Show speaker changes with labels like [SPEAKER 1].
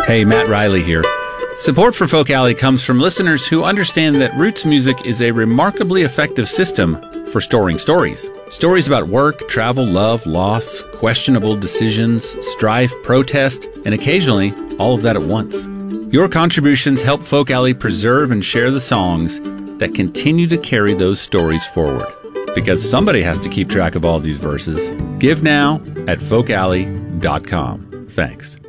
[SPEAKER 1] Hey, Matt Riley here. Support for Folk Alley comes from listeners who understand that roots music is a remarkably effective system for storing stories. Stories about work, travel, love, loss, questionable decisions, strife, protest, and occasionally all of that at once. Your contributions help Folk Alley preserve and share the songs that continue to carry those stories forward. Because somebody has to keep track of all these verses. Give now at folkalley.com. Thanks.